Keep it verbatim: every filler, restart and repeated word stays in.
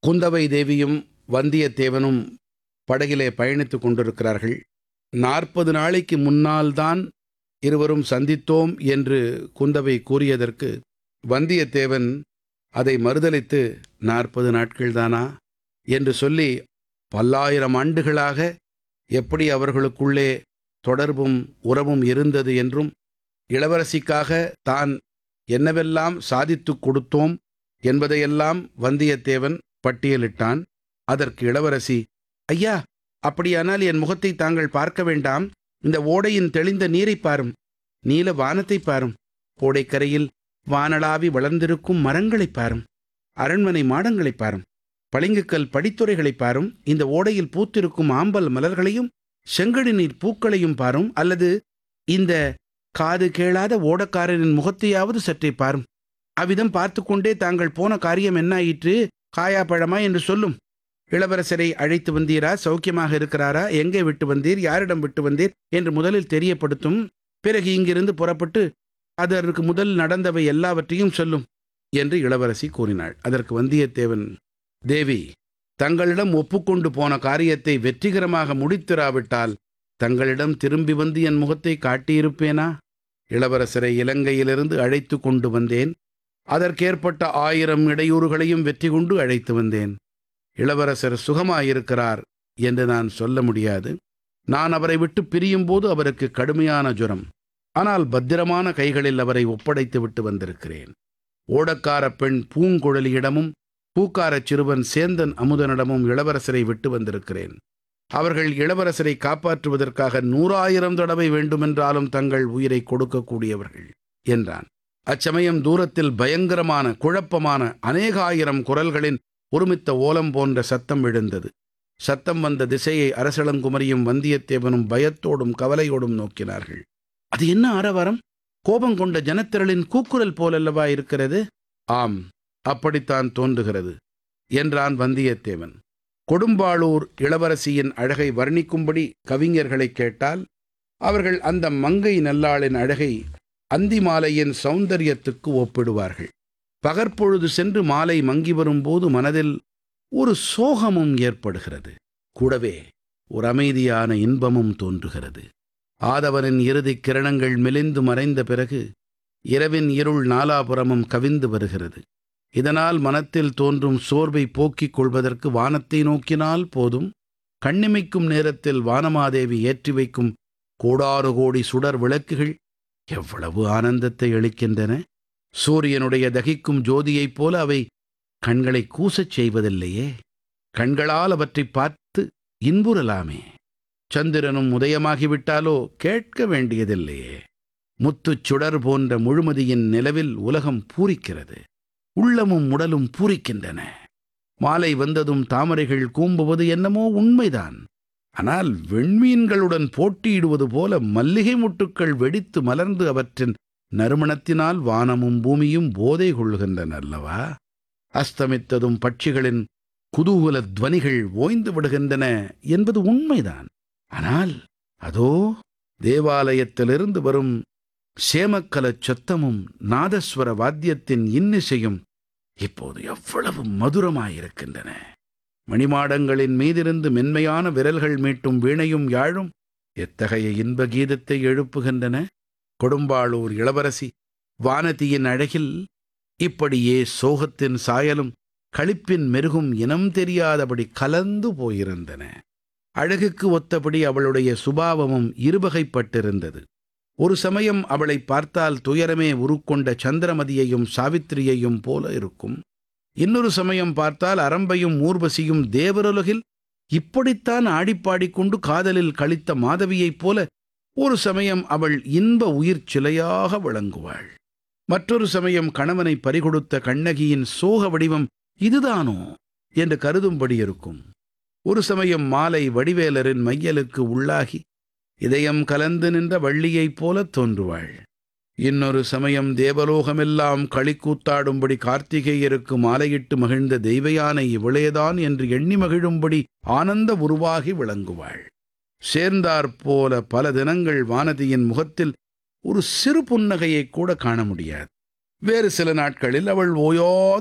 குந்தவை தேவியும் வந்தியத்தேவனும் படகிலே பயணித்துக் கொண்டிருக்கிறார்கள். நாற்பது நாளைக்கு முன்னால்தான் இருவரும் சந்தித்தோம் என்று குந்தவை கூறியதற்கு வந்தியத்தேவன் அதை மறுதலித்து, நாற்பது நாட்கள்தானா என்று சொல்லி, பல்லாயிரம் ஆண்டுகளாக எப்படி அவர்களுக்குள்ளே தொடர்பும் உறவும் இருந்தது என்றும், இளவரசிக்காக தான் என்னவெல்லாம் சாதித்துக் கொடுத்தோம் என்பதையெல்லாம் வந்தியத்தேவன் பட்டியலிட்டான். அதற்கு இளவரசி, ஐயா, அப்படியானால் என் முகத்தை தாங்கள் பார்க்க வேண்டாம். இந்த ஓடையின் தெளிந்த நீரை பாரும், நீல வானத்தை பாரும், ஓடைக்கரையில் வானளாவி வளர்ந்திருக்கும் மரங்களை பாரும், அரண்மனை மாடங்களை பாரும், பளிங்குக்கல் படித்துறைகளை பாரும், இந்த ஓடையில் பூத்திருக்கும் ஆம்பல் மலர்களையும் செங்கடி நீர் பூக்களையும் பாரும், அல்லது இந்த காது கேளாத ஓடக்காரரின் முகத்தையாவது சற்றே பாரும். அவ்விதம் பார்த்து கொண்டே தாங்கள் போன காரியம் என்னாயிற்று, காயா பழமா என்று சொல்லும். இளவரசரை அழைத்து வந்தீரா, சௌக்கியமாக இருக்கிறாரா, எங்கே விட்டு வந்தீர், யாரிடம் விட்டு வந்தீர் என்று முதலில் தெரியப்படுத்தும். பிறகு இங்கிருந்து புறப்பட்டு அதற்கு முதல் நடந்தவை எல்லாவற்றையும் சொல்லும் என்று இளவரசி கூறினாள். அதற்கு வந்தியத்தேவன், தேவி, தங்களிடம் ஒப்புக்கொண்டு போன காரியத்தை வெற்றிகரமாக முடித்திராவிட்டால் தங்களிடம் திரும்பி வந்து என் முகத்தை காட்டியிருப்பேனா? இளவரசரை இலங்கையிலிருந்து அழைத்து கொண்டு வந்தேன். அதற்கேற்பட்ட ஆயிரம் இடையூறுகளையும் வெற்றி கொண்டு அழைத்து வந்தேன். இளவரசர் சுகமாயிருக்கிறார் என்று நான் சொல்ல முடியாது. நான் அவரை விட்டு பிரியும் போது அவருக்கு கடுமையான ஜுரம். ஆனால் பத்திரமான கைகளில் அவரை ஒப்படைத்து விட்டு வந்திருக்கிறேன். ஓடக்கார பெண் பூங்குழலியிடமும் பூக்காரச் சிறுவன் சேந்தன் அமுதனிடமும் இளவரசரை விட்டு வந்திருக்கிறேன். அவர்கள் இளவரசரை காப்பாற்றுவதற்காக நூறாயிரம் தடவை வேண்டுமென்றாலும் தங்கள் உயிரை கொடுக்கக்கூடியவர்கள் என்றான். அச்சமயம் தூரத்தில் பயங்கரமான குழப்பமான அநேகாயிரம் குரல்களின் ஒருமித்த ஓலம் போன்ற சத்தம் எழுந்தது. சத்தம் வந்த திசையை அரசளங்குமரியும் வந்தியத்தேவனும் பயத்தோடும் கவலையோடும் நோக்கினார்கள். அது என்ன ஆரவாரம்? கோபம் கொண்ட ஜனத்திரளின் கூக்குரல் போலல்லவா இருக்கிறது? ஆம், அப்படித்தான் தோன்றுகிறது என்றான் வந்தியத்தேவன். கொடும்பாளூர் இளவரசியின் அழகை வர்ணிக்கும்படி கவிஞர்களை கேட்டால் அவர்கள் அந்த மங்கை நல்லாளின் அழகை அந்தி மாலையின் சௌந்தரியத்துக்கு ஒப்பிடுவார்கள். பகற்பொழுது சென்று மாலை மங்கி வரும்போது மனதில் ஒரு சோகமும் ஏற்படுகிறது. கூடவே ஒரு அமைதியான இன்பமும் தோன்றுகிறது. ஆதவனின் இறுதிக் கிரணங்கள் மெலிந்து மறைந்த பிறகு இரவின் இருள் நாலாபுறமும் கவிந்து வருகிறது. இதனால் மனத்தில் தோன்றும் சோர்வை போக்கிக் கொள்வதற்கு வானத்தை நோக்கினால் போதும். கண்ணிமைக்கும் நேரத்தில் வானமாதேவி ஏற்றி வைக்கும் கோடாறு கோடி சுடர் விளக்குகள் எவ்வளவு ஆனந்தத்தை அளிக்கின்றன! சூரியனுடைய தகிக்கும் ஜோதியைப் போல அவை கண்களை கூசச் செய்வதில்லையே. கண்களால் அவற்றை பார்த்து இன்புறலாமே. சந்திரனும் உதயமாகிவிட்டாலோ கேட்க வேண்டியதில்லையே. முத்துச் சுடர் போன்ற முழுமதியின் நிலவில் உலகம் பூரிக்கிறது. உள்ளமும் உடலும் பூரிக்கின்றன. மாலை வந்ததும் தாமரைகள் கூம்புவது என்னமோ உண்மைதான். ஆனால் வெண்மீன்களுடன் போட்டியிடுவது போல மல்லிகை முட்டுக்கள் வெடித்து மலர்ந்து அவற்றின் நறுமணத்தினால் வானமும் பூமியும் போதை கொள்கின்றன அல்லவா? அஸ்தமித்ததும் பட்சிகளின் குதூகல துவனிகள் ஓய்ந்து விடுகின்றன என்பது உண்மைதான். ஆனால் அதோ தேவாலயத்திலிருந்து வரும் சேமக்கலச் சத்தமும் நாதஸ்வர வாத்தியத்தின் இன்னிசையும் இப்போது எவ்வளவு மதுரமாயிருக்கின்றன! மணிமாடங்களின் மீதிருந்து மென்மையான விரல்கள் மீட்டும் வீணையும் யாழும் எத்தகைய இன்ப கீதத்தை எழுப்புகின்றன! கொடும்பாளூர் இளவரசி வானதியின் அழகில் இப்படியே சோகத்தின் சாயலும் களிப்பின் மெருகும் இனம் தெரியாதபடி கலந்து போயிருந்தன. அழகுக்கு ஒத்தபடி அவளுடைய சுபாவமும் இருவகைப்பட்டிருந்தது. ஒரு சமயம் அவளை பார்த்தால் துயரமே உருக்கொண்ட சந்திரமதியையும் சாவித்திரியையும் போல இருக்கும். இன்னொரு சமயம் பார்த்தால் அரம்பையும் ஊர்வசியும் தேவருலகில் இப்படித்தான் ஆடிப்பாடிக்கொண்டு காதலில் கழித்த மாதவியைப் போல ஒரு சமயம் அவள் இன்ப உயிர் சிலையாக விளங்குவாள். மற்றொரு சமயம் கணவனை பறிகொடுத்த கண்ணகியின் சோக வடிவம் இதுதானோ என்று கருதும்படி இருக்கும். ஒரு சமயம் மாலை வடிவேலரின் மையலுக்கு உள்ளாகி இதயம் கலந்து நின்ற வள்ளியைப் போல தோன்றுவாள். இன்னொரு சமயம் தேவலோகமெல்லாம் களிக்கூத்தாடும்படி கார்த்திகேயருக்கு மாலையிட்டு மகிழ்ந்த தெய்வயானை இவளேதான் என்று எண்ணி மகிழும்படி ஆனந்த உருவாகி விளங்குவாள். சேர்ந்தாற்போல பல தினங்கள் வானதியின் முகத்தில் ஒரு சிறு புன்னகையை கூட காண முடியாது. வேறு சில நாட்களில் அவள் ஓயாத